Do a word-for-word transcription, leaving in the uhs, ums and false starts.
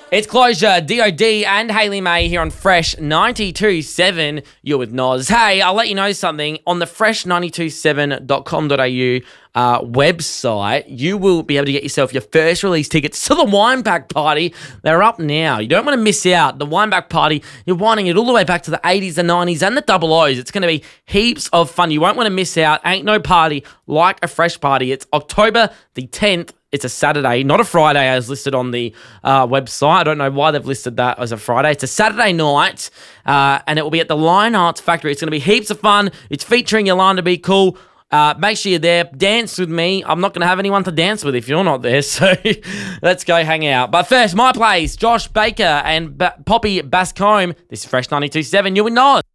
It's Closure, D O D and Hayley May here on Fresh ninety-two point seven. You're with Noz. Hey, I'll let you know something. On the fresh nine two seven dot com dot a u uh, website, you will be able to get yourself your first release tickets to the Wineback Party. They're up now. You don't want to miss out. The Wineback Party, you're winding it all the way back to the eighties, the nineties and the double O's. It's going to be heaps of fun. You won't want to miss out. Ain't no party like a Fresh party. It's October the tenth. It's a Saturday, not a Friday as listed on the uh, website. I don't know why they've listed that as a Friday. It's a Saturday night, uh, and it will be at the Lion Arts Factory. It's going to be heaps of fun. It's featuring Yolanda Be Cool. Uh, make sure you're there. Dance with me. I'm not going to have anyone to dance with if you're not there, so let's go hang out. But first, my plays, Josh Baker and ba- Poppy Bascombe. This is Fresh ninety-two point seven. You and Noz.